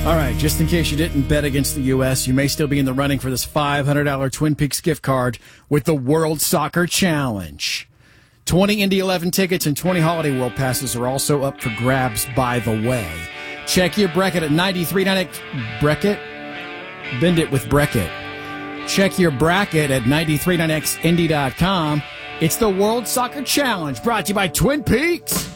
All right, just in case you didn't bet against the U.S., you may still be in the running for this $500 Twin Peaks gift card with the World Soccer Challenge. 20 Indy 11 tickets and 20 Holiday World passes are also up for grabs, by the way. Check your bracket at 93.9X. Bracket? Bend it with bracket. Check your bracket at 939xindy.com. It's the World Soccer Challenge, brought to you by Twin Peaks.